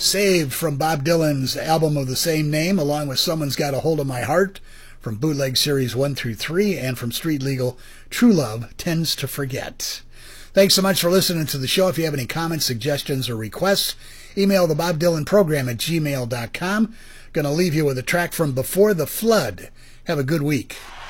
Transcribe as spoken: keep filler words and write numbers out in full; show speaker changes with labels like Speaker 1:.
Speaker 1: saved from Bob Dylan's album of the same name, along with Someone's Got a Hold of My Heart from Bootleg Series one through three, and from Street Legal, True Love Tends to Forget. Thanks so much for listening to the show. If you have any comments, suggestions, or requests, email the Bob Dylan Program at gmail dot com. Going to leave you with a track from Before the Flood. Have a good week.